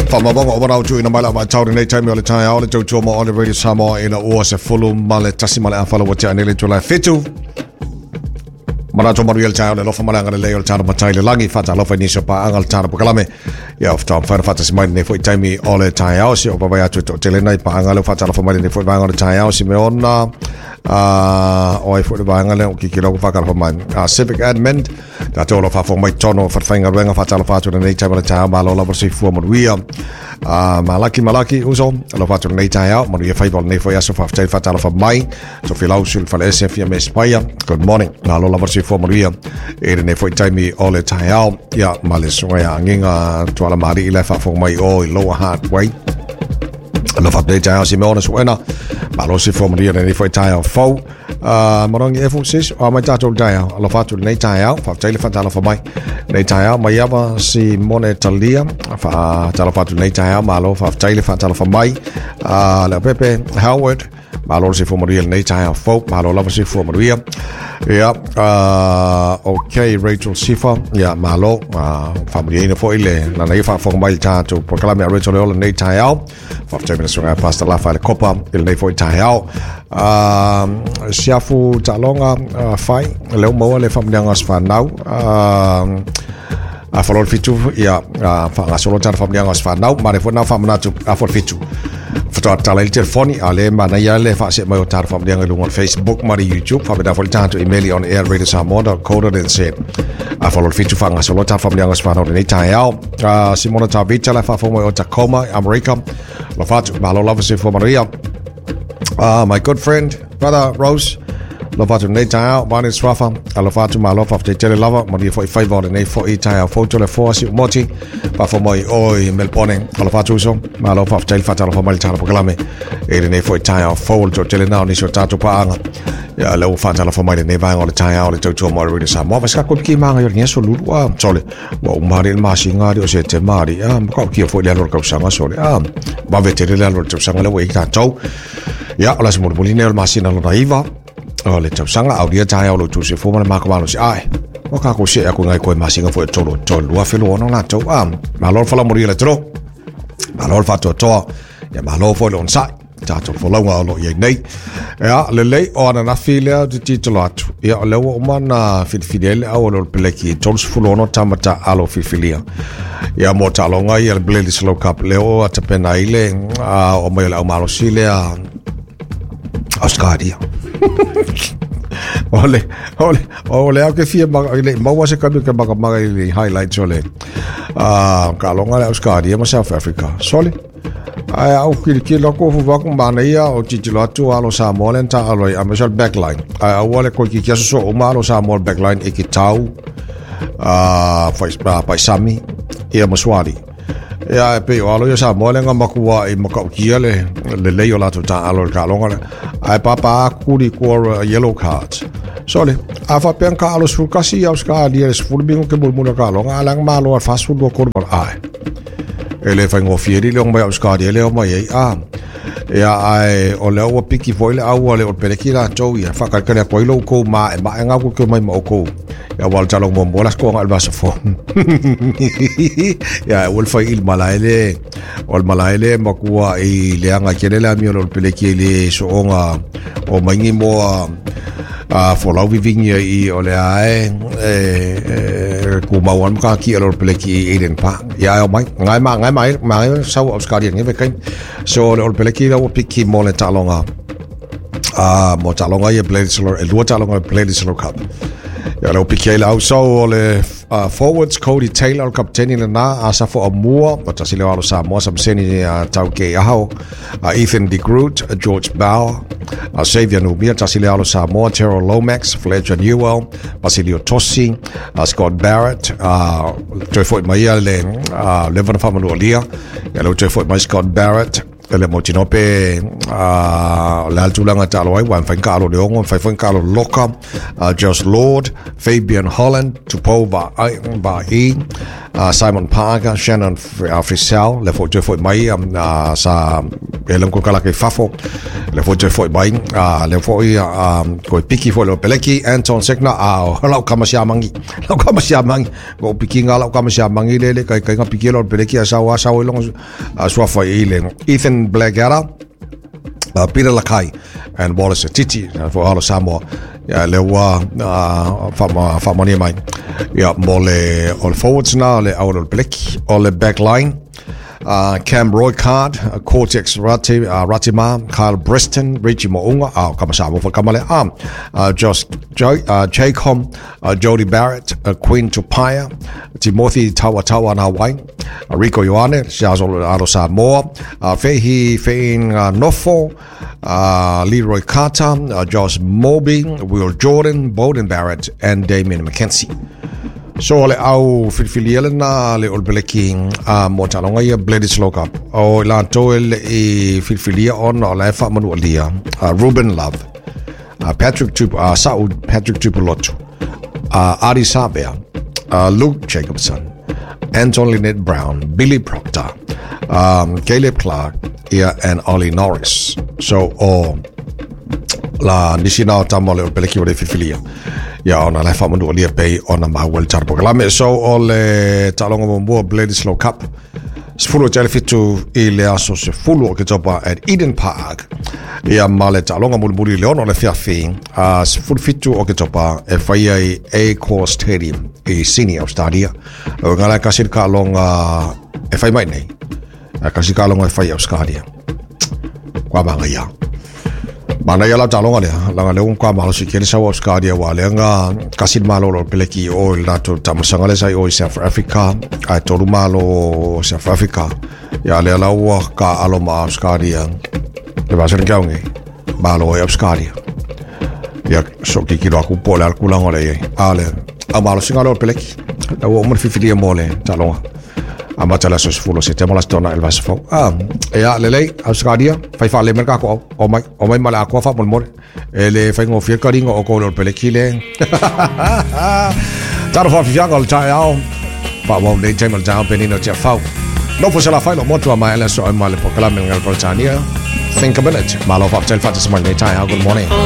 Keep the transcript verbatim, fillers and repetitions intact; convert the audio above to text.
Whamawanga o warau tu ina maila mai tauri nei taimi o le tai ao le tautua mo o le Radio Samoa ina ua se fulu ma le tasi ma le awhala wa te anele tu lai fitu. Marato maru il tai o le lofa malanga le leo le tara matai le langi fata lofa nisho pa anga le tara pakalame. Ia of tam whaira fata si mai nei fwoi taimi o le tai ao si o pawai atu to te le nei pa anga le fata lofa mai nei fwoi vanga le tai ao si me ona uh, o ai fwoi vanga le o kiki loku whakara fa mai. Uh, civic admin da te olo whafo mai tono whatwhainga ruenga fata lofa atu nei taimi o le tai ao ma lo lava si fua maruia. Uh, malaki malaki uso lo fatu nei tai ao maru ia faibol nei foi aso faftai fatala fa mai so filau sul fa S F M Spaya. Good morning na lo lavarsi fo maria e nei foi taimi ole tai ao ia male soya nginga toala mari ile fa fo mai o lower heart way lo fa nei tai ao si me ona soena malo si fo maria nei foi tai ao fo Uh, marangi e fusis o mai tatou tai ao lo fatu nei tai ao fa tai le fatala fa mai nei tai ao mai ava si monetalia fa tala fatu nei tai ao malo fa tai le fatala fa mai uh, le Pepe Howard malo si fo maria nei tai ao fo malo lava si fo maria ia uh, okay Rachel Sifa ia malo uh, fa maria ina fo ile na nei fa fo mai tatou proclame Rachel ole nei tai ao fa tai me so pasta la fa le copa il nei fo tai ao uh, siafu talonga uh, fai leo mo le famlianga sfanau uh, a falol fitu ia a fa solo tar famlianga sfanau mare fo na famna tu a for fitu foto tala il telefoni ale ma na ya le fa se mai tar famlianga lu on Facebook mari YouTube fa da fol tanto email on air radio samoa dot co dot n z a falol fitu fa nga solo tar famlianga sfanau nei tai ao uh, simona tavita la fa fo mo Tacoma America lo fatu ma lo love se fo maria uh, my good friend brother Rose lo fatu nei tai ao mani swafa lo fatu ma lo fa te tele lava mo di fo i five nei fo i tai ao foto le fo si moti pa fo moi oi melpone lo fatu so ma lo fa te fata lo fa mal tara proclame e nei fo i tai ao fo to tele now ni so tatu pa anga ya lo fata lo fa mai nei va ngol tai ao le to mo re sa mo va ska ko ki manga yo nyeso lu wa sole wa umari ma singa ri o se te mari ah ko ki fo le lo ka sanga sole ah ba vetere le lo to sanga le we ta to ya la se mo boline o masina lo naiva o le tausanga au dia tai au lo tu se fo ma ka si ai o ka ko se ko ngai ko masinga fo to to lo afelo ono na to am ma lo fala mori le tro ma lo fa to to ya ma lo fo lo sai ta to fo lo lo ye nei ya le le o na filia di titolo atu ya le o mana fit fidel au lo peleki tons fo lo no tamata alo fifilia ya mo ta lo ngai el bleli slow cup le o atapena ile o mai la malo sile a Australia. ole ole ole au ke fia le mo se ka ka ka ma le highlights ole ah ka longa le Australia ma South Africa sole ai au ki ki lo ko fu va ku ma ia o titolo atu alo Samoa le ta alo a mesal backline ai au ole ko ki ki so o ma alo Samoa backline e ki tau ah fa pa pa sami e Maswali ya pe o alo ya Samoa le ngamakua e makaukia le le le yo la to ta alo ka longa ai papa kuri ko yellow cards sole a fa pen ka alo su kasi aus ka dia es fulbingo ke bol mona ka longa alang malo fa su do ko bar ai ele fa ngo fieri le mai aus ka dia le mai a ya ai o le o piki foile au le o perekira to ya fa ka ka ko lo ko ma ma nga ko ko mai ma ko ya wal talo mo bolas ko al basafo ya wal fa il malaile ol malaile makua i le anga kele la mi o peleki le so nga o mangi mo a fo la vivinga i o le ai e ku ma wan ka ki o peleki i den pa ya o mai ngai ma ngai mai mai sa o skadi nge vekai so o peleki la o piki mo le talonga a mo talonga ye play solo e lo talonga play solo cup ya lo piki la so le Uh, forwards Cody Taylor kapteni na asa fo amua but asile walo sa mo sam seni uh, tauke aho uh, Ethan de Groot uh, George Bauer uh, Xavier Nubia asile walo sa mo Terrell Lomax Fletcher Newell Basilio Tossi uh, Scott Barrett uh, toi fo mai le uh, Levan Famalu Alia ya lo toi fo mai Scott Barrett le mo tino pe la tulanga talo ai wan fan kalo le ongo fan kalo loka Josh Lord, Fabian Holland, Tupova ba e Simon Parker, Shannon Frisell le fo je fo mai sa elang ko kala ke fafo le fo je fo mai le fo i ko piki fo le peleki Anton Segna a lau kamasia mangi lau kamasia mangi ko piki nga lau kamasia mangi le le kai kai nga piki lo peleki sa wa sa long so fa ile Ethan Blackadder, uh, Peter Lakai, and Wallace Titi for all Samoa. Yeah, le wa fama fama ni mai. Yeah, mole all forwards now le out of black all the back line. Uh, Cam Roycard, uh, Cortex Rati, uh, Ratima, Kyle Breston, Richie Mounga, uh, Kamasabo for Kamale Arm, uh, Josh Joy, uh, Jaycom, uh, Jody Barrett, uh, Queen Tupaya, Timothy Tawatawa na Hawaii, uh, Rico Ioane, Shazol Arosa Moa, uh, Fehi Fein uh, Nofo, uh, Leroy Carter, uh, Josh Moby, Will Jordan, Bowden Barrett, and Damien McKenzie. So le au filfiliele na le olbeleki a mo talonga ia Bledisloe Cup o la toel e filfilia on o la fa manu alia Ruben Love, uh, Patrick Tup uh, Saud Patrick Tupolotu, uh, Adi Sabia, uh, Luke Jacobson, Anton Lynette Brown, Billy Proctor, um, Caleb Clark, yeah, and Ollie Norris. So o la nisina tamo le olbeleki o le filfilia. Ya ona la fa manu alia pay ona ma wel tarpo kalame so o le talonga mo mo Bledisloe Cup sfulu tele fitu ile aso se fulu ke topa at Eden Park ya male talonga mo muri le ona le fiafi a sfulu fitu o ke topa e fai ai Accor Stadium e senior stadia o ngala kasir ka longa e fai mai nei a kasir ka longa e fai au stadia kwa banga ya mana ya la talonga le la le un kwa malo sikele sa wa skadia wa le nga kasid malo lo peleki o la to tamasanga le sai o South Africa a to malo South Africa ya le la wa ka alo ma skadia le va ser ngaungi malo e skadia ya so ki ki ro ku pola al kulango le ale a malo singalo peleki la wo mo fifili mole talonga amatala sos fulo se tema la stona el vasfo ah ya lele australia fai fa le merca ko o mai o mai mala ko fa mol ele fai ngo fier karingo o ko lo pelekile taro fa fianga al tao pa mo de tema tao penino cha fa no pues la fai lo moto ma ele so mal po kala men al voltania think a minute malo fa tel fa this morning tao good morning